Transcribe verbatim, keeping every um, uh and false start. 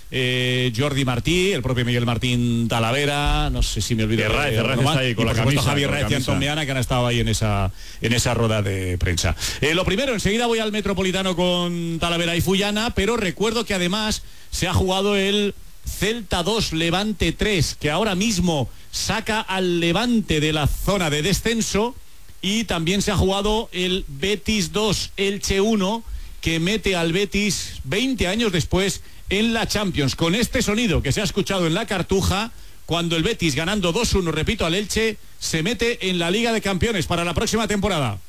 eh, Jordi Martí, el propio Miguel Martín Talavera, no sé si me olvido. Raez, de, Raez está ahí con y la por supuesto camisa, Javier con la Raez y camisa. Antón Meana, que han estado ahí en esa, en esa rueda de prensa. Eh, lo primero, enseguida voy al Metropolitano con Talavera y Fullana, pero recuerdo que además se ha jugado el Celta dos, Levante tres, que ahora mismo saca al Levante de la zona de descenso, y también se ha jugado el Betis dos, Elche uno, que mete al Betis veinte años después en la Champions, con este sonido que se ha escuchado en la Cartuja, cuando el Betis, ganando dos uno, repito, al Elche, se mete en la Liga de Campeones para la próxima temporada.